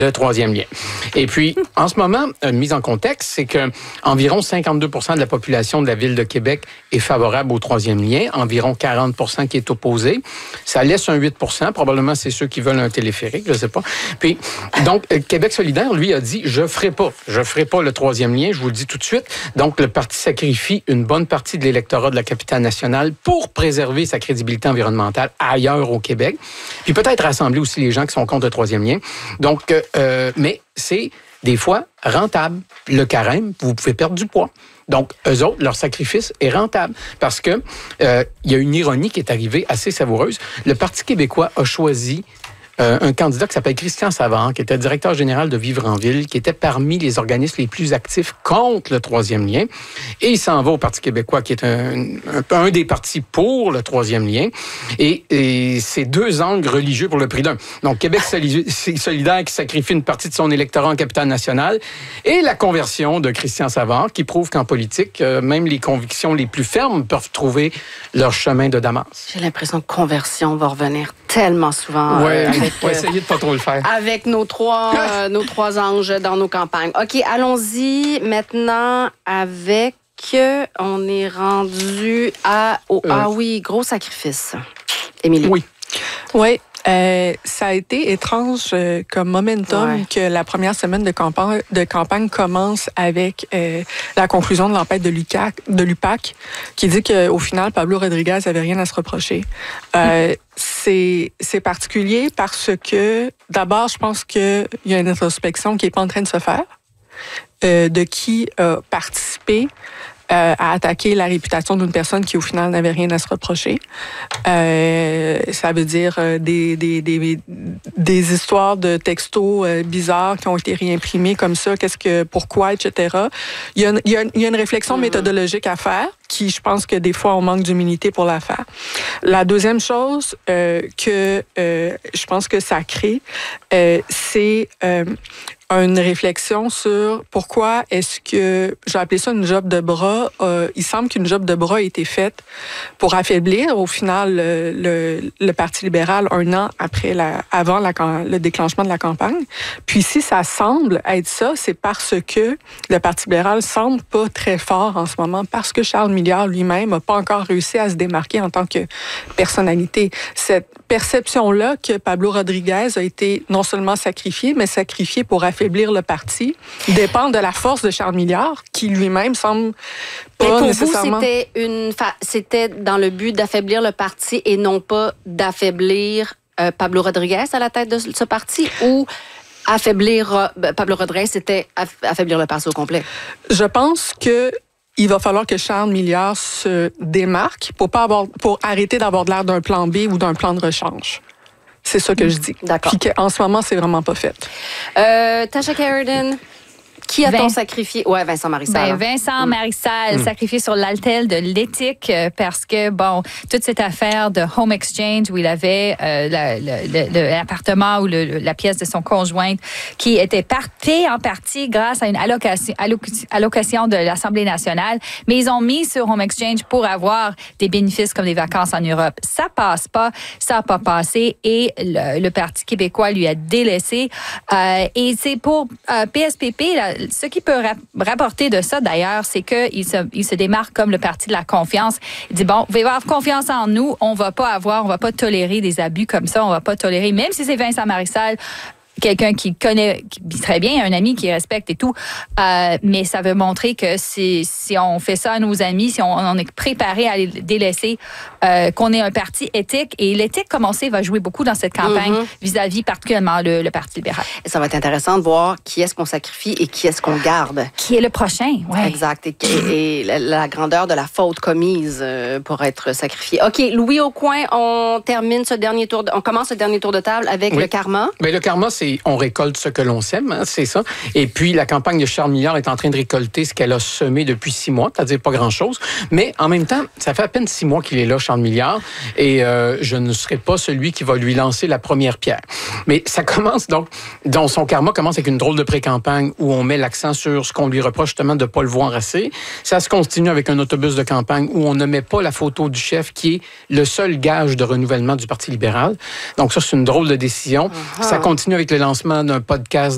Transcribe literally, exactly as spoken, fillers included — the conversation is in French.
le troisième lien. Et puis, en ce moment, une mise en contexte, c'est que environ cinquante-deux pour cent de la population de la Ville de Québec est favorable au troisième lien, environ quarante pour cent qui est opposé. Ça laisse un huit pour cent, probablement c'est ceux qui veulent un téléphérique, je ne sais pas. Puis, donc, Québec solidaire, lui, a dit, je ferai pas, je ferai pas le troisième lien, je vous le dis tout de suite. Donc, le parti sacrifie une bonne partie de l'électorat de la capitale nationale pour préserver sa crédibilité environnementale ailleurs au Québec. Puis peut-être rassembler aussi les gens qui sont contre le troisième lien. Donc, euh, mais c'est des fois rentable. Le carême, vous pouvez perdre du poids. Donc, eux autres, leur sacrifice est rentable parce que euh, il y a une ironie qui est arrivée assez savoureuse. Le Parti québécois a choisi Euh, un candidat qui s'appelle Christian Savard, qui était directeur général de Vivre en Ville, qui était parmi les organismes les plus actifs contre le troisième lien. Et il s'en va au Parti québécois, qui est un, un, un des partis pour le troisième lien. Et, et c'est deux angles religieux pour le prix d'un. Donc, Québec solidaire qui sacrifie une partie de son électorat en capitale nationale et la conversion de Christian Savard, qui prouve qu'en politique, euh, même les convictions les plus fermes peuvent trouver leur chemin de Damas. J'ai l'impression que conversion va revenir tellement souvent. Ouais. Euh, avec, on va essayer de pas trop le faire. Avec nos trois, euh, nos trois anges dans nos campagnes. OK, allons-y maintenant avec... On est rendu à... Oh, euh, ah oui, gros sacrifice. Émilie. Oui. Oui. Euh, ça a été étrange euh, comme momentum ouais. que la première semaine de campagne, de campagne commence avec euh, la conclusion de l'enquête de l'U Q A C, de l'U P A C, qui dit qu'au final, Pablo Rodriguez n'avait rien à se reprocher. Euh, c'est, c'est particulier parce que, d'abord, je pense qu'il y a une introspection qui n'est pas en train de se faire, euh, de qui a participé Euh, à attaquer la réputation d'une personne qui, au final, n'avait rien à se reprocher. Euh, ça veut dire euh, des, des, des, des histoires de textos euh, bizarres qui ont été réimprimés comme ça, qu'est-ce que, pourquoi, et cetera. Il y a une, il y a une, il y a une réflexion mm-hmm. méthodologique à faire qui, je pense que des fois, on manque d'humilité pour la faire. La deuxième chose euh, que euh, je pense que ça crée, euh, c'est... Euh, une réflexion sur pourquoi est-ce que, j'ai appelé ça une job de bras, euh, il semble qu'une job de bras a été faite pour affaiblir au final le, le, le Parti libéral un an après la, avant la, le déclenchement de la campagne. Puis si ça semble être ça, c'est parce que le Parti libéral semble pas très fort en ce moment, parce que Charles Milliard lui-même n'a pas encore réussi à se démarquer en tant que personnalité. Cette perception-là que Pablo Rodriguez a été non seulement sacrifié, mais sacrifié pour affaiblir le parti, dépend de la force de Charles Milliard, qui lui-même semble pas mais pour nécessairement... vous, c'était, une fa... c'était dans le but d'affaiblir le parti et non pas d'affaiblir euh, Pablo Rodriguez à la tête de ce parti, ou affaiblir euh, Pablo Rodriguez, c'était affaiblir le parti au complet? Je pense que il va falloir que Charles Milliard se démarque pour pas avoir, pour arrêter d'avoir l'air d'un plan B ou d'un plan de rechange. C'est ça que je dis. D'accord. Puis qu'en ce moment, c'est vraiment pas fait. Euh, Tasha Keraden, qui a-t-on sacrifié? Oui, Vincent Marissal. Ben, Vincent Marissal, mm. sacrifié sur l'autel de l'éthique parce que, bon, toute cette affaire de home exchange où il avait euh, le, le, le, l'appartement ou le, la pièce de son conjointe qui était partie en partie grâce à une allocation, allocation de l'Assemblée nationale, mais ils ont mis sur home exchange pour avoir des bénéfices comme des vacances en Europe. Ça passe pas, ça n'a pas passé et le, le Parti québécois lui a délaissé. Euh, et c'est pour euh, P S P P, là, ce qui peut rapporter de ça, d'ailleurs, c'est qu'il se, il se démarque comme le parti de la confiance. Il dit, bon, vous allez avoir confiance en nous, on va pas avoir, on va pas tolérer des abus comme ça, on va pas tolérer, même si c'est Vincent Marissal, quelqu'un qui connaît qui vit très bien, un ami qui respecte et tout, euh, mais ça veut montrer que si, si on fait ça à nos amis, si on, on est préparé à les délaisser, euh, qu'on est un parti éthique, et l'éthique, comme on sait, va jouer beaucoup dans cette campagne mm-hmm. vis-à-vis particulièrement le, le Parti libéral. Et ça va être intéressant de voir qui est-ce qu'on sacrifie et qui est-ce qu'on garde. Qui est le prochain, oui. Exact, et, et, et la, la grandeur de la faute commise euh, pour être sacrifié. OK, Louis Aucoin, on termine ce dernier tour, de, on commence ce dernier tour de table avec oui. le karma. Bien, le karma, c'est on récolte ce que l'on sème, hein, c'est ça. Et puis, la campagne de Charles Milliard est en train de récolter ce qu'elle a semé depuis six mois, c'est-à-dire pas grand-chose. Mais en même temps, ça fait à peine six mois qu'il est là, Charles Milliard, et euh, je ne serai pas celui qui va lui lancer la première pierre. Mais ça commence donc, donc son karma commence avec une drôle de pré-campagne où on met l'accent sur ce qu'on lui reproche justement de ne pas le voir assez. Ça se continue avec un autobus de campagne où on ne met pas la photo du chef qui est le seul gage de renouvellement du Parti libéral. Donc ça, c'est une drôle de décision. Uh-huh. Ça continue avec le lancement d'un podcast